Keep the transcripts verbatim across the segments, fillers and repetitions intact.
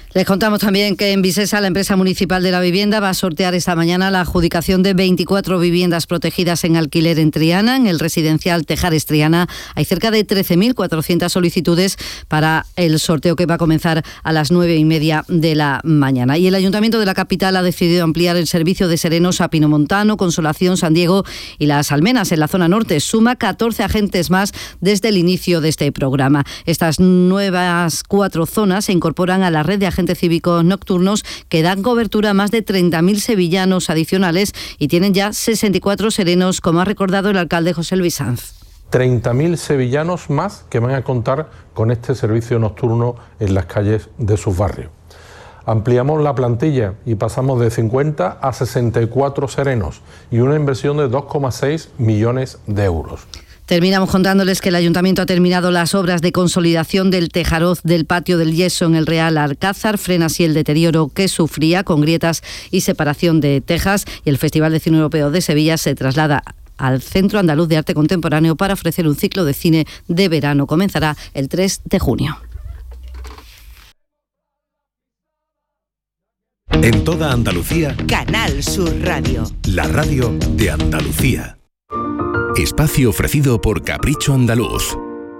Les contamos también que en Visesa, la empresa municipal de la vivienda va a sortear esta mañana la adjudicación de veinticuatro viviendas protegidas en alquiler en Triana. En el residencial Tejares Triana hay cerca de trece mil cuatrocientas solicitudes para el sorteo que va a comenzar a las nueve y media de la mañana. Y el Ayuntamiento de la capital ha decidido ampliar el servicio de serenos a Pinomontano, Consolación, San Diego y Las Almenas en la zona norte. Suma catorce agentes más desde el inicio de este programa. Estas nuevas cuatro zonas se incorporan a la red de agentes cívicos nocturnos que dan cobertura a más de treinta mil sevillanos adicionales y tienen ya sesenta y cuatro serenos, como ha recordado el alcalde José Luis Sanz. treinta mil sevillanos más que van a contar con este servicio nocturno en las calles de sus barrios. Ampliamos la plantilla y pasamos de cincuenta a sesenta y cuatro serenos y una inversión de dos coma seis millones de euros. Terminamos contándoles que el Ayuntamiento ha terminado las obras de consolidación del tejaroz del patio del Yeso en el Real Alcázar. Frena así el deterioro que sufría con grietas y separación de tejas. Y el Festival de Cine Europeo de Sevilla se traslada al Centro Andaluz de Arte Contemporáneo para ofrecer un ciclo de cine de verano. Comenzará el tres de junio. En toda Andalucía, Canal Sur Radio. La radio de Andalucía. Espacio ofrecido por Capricho Andaluz.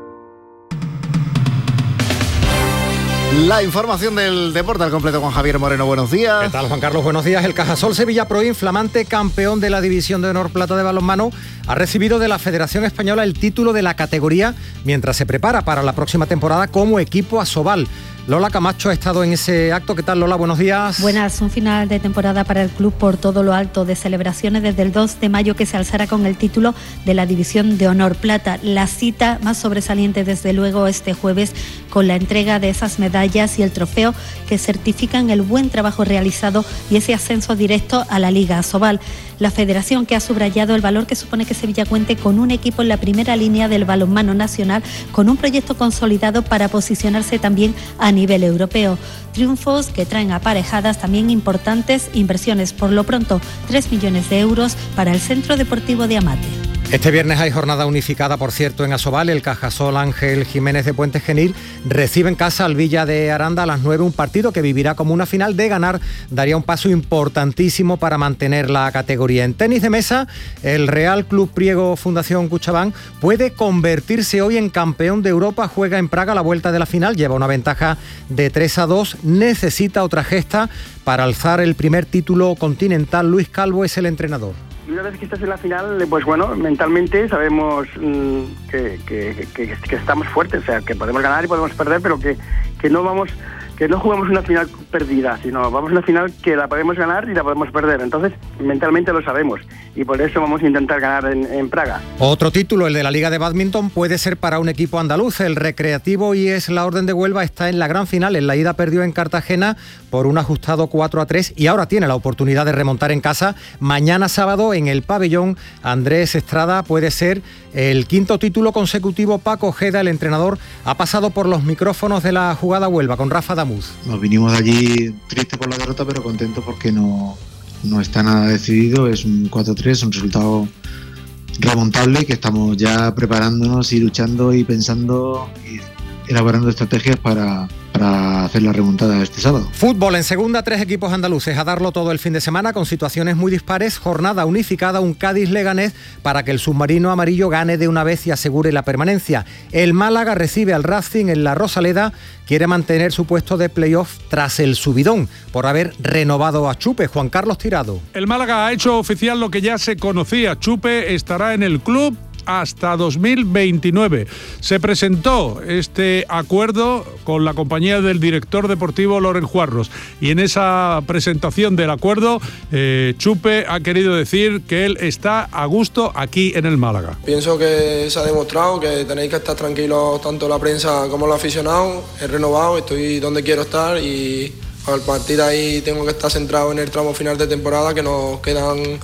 La información del deporte al completo con Javier Moreno. Buenos días. ¿Qué tal, Juan Carlos? Buenos días. El Cajasol Sevilla Pro, flamante campeón de la División de Honor Plata de balonmano, ha recibido de la Federación Española el título de la categoría mientras se prepara para la próxima temporada como equipo Asobal. Lola Camacho ha estado en ese acto. ¿Qué tal, Lola? Buenos días. Buenas, un final de temporada para el club por todo lo alto de celebraciones desde el dos de mayo que se alzará con el título de la División de Honor Plata. La cita más sobresaliente desde luego este jueves con la entrega de esas medallas y el trofeo que certifican el buen trabajo realizado y ese ascenso directo a la Liga Asobal. La federación que ha subrayado el valor que supone que Sevilla cuente con un equipo en la primera línea del balonmano nacional con un proyecto consolidado para posicionarse también a nivel europeo. Triunfos que traen aparejadas también importantes inversiones, por lo pronto tres millones de euros para el Centro Deportivo de Amate. Este viernes hay jornada unificada, por cierto, en Asobal. El Cajasol Ángel Jiménez de Puente Genil recibe en casa al Villa de Aranda a las nueve, un partido que vivirá como una final. De ganar daría un paso importantísimo para mantener la categoría. En tenis de mesa, el Real Club Priego Fundación Cuchabán puede convertirse hoy en campeón de Europa. Juega en Praga la vuelta de la final, lleva una ventaja de tres a dos, necesita otra gesta para alzar el primer título continental. Luis Calvo es el entrenador. Y una vez que estás en la final, pues bueno, mentalmente sabemos mmm, que, que, que, que estamos fuertes, o sea, que podemos ganar y podemos perder, pero que, que no vamos, que no jugamos una final perdida, sino vamos a una final que la podemos ganar y la podemos perder. Entonces, mentalmente lo sabemos y por eso vamos a intentar ganar en, en Praga. Otro título, el de la Liga de Bádminton, puede ser para un equipo andaluz. El Recreativo y es la Orden de Huelva está en la gran final. En la ida perdió en Cartagena por un ajustado cuatro a tres y ahora tiene la oportunidad de remontar en casa. Mañana sábado en el pabellón Andrés Estrada puede ser el quinto título consecutivo. Paco Ojeda, el entrenador, ha pasado por los micrófonos de la Jugada Huelva con Rafa Damuz. Nos vinimos de allí triste por la derrota, pero contentos porque no, no está nada decidido. Es un cuatro tres, un resultado remontable que estamos ya preparándonos y luchando y pensando y elaborando estrategias para, para hacer la remontada este sábado. Fútbol en segunda, tres equipos andaluces a darlo todo el fin de semana con situaciones muy dispares. Jornada unificada, un Cádiz-Leganés para que el submarino amarillo gane de una vez y asegure la permanencia. El Málaga recibe al Racing en la Rosaleda, quiere mantener su puesto de playoff tras el subidón por haber renovado a Chupe. Juan Carlos Tirado. El Málaga ha hecho oficial lo que ya se conocía. Chupe estará en el club hasta dos mil veintinueve. Se presentó este acuerdo con la compañía del director deportivo Loren Juarros y en esa presentación del acuerdo eh, Chupe ha querido decir que él está a gusto aquí en el Málaga. Pienso que se ha demostrado que tenéis que estar tranquilos tanto la prensa como los aficionados. He renovado, estoy donde quiero estar y al partir de ahí tengo que estar centrado en el tramo final de temporada, que nos quedan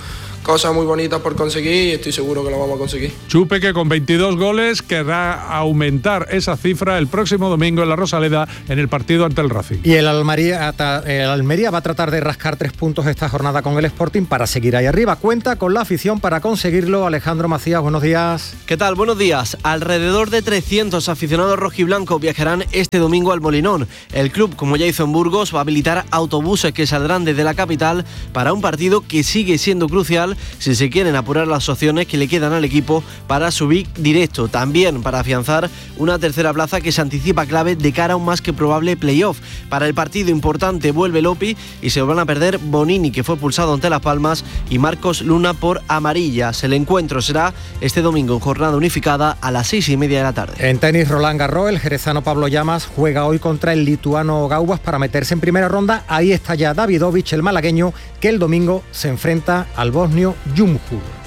cosas muy bonitas por conseguir y estoy seguro que lo vamos a conseguir. Chupe, que con veintidós goles querrá aumentar esa cifra el próximo domingo en la Rosaleda en el partido ante el Racing. Y el Almería, el Almería va a tratar de rascar tres puntos esta jornada con el Sporting para seguir ahí arriba. Cuenta con la afición para conseguirlo. Alejandro Macías, buenos días. ¿Qué tal? Buenos días. Alrededor de trescientos aficionados rojiblancos viajarán este domingo al Molinón. El club, como ya hizo en Burgos, va a habilitar autobuses que saldrán desde la capital para un partido que sigue siendo crucial si se quieren apurar las opciones que le quedan al equipo para subir directo. También para afianzar una tercera plaza que se anticipa clave de cara a un más que probable playoff. Para el partido importante vuelve Lopi y se van a perder Bonini, que fue expulsado ante Las Palmas, y Marcos Luna por amarillas. El encuentro será este domingo en jornada unificada a las seis y media de la tarde. En tenis, Roland Garros, el jerezano Pablo Llamas juega hoy contra el lituano Gaubas para meterse en primera ronda. Ahí está ya Davidovich, el malagueño, que el domingo se enfrenta al bosnio Jumhur.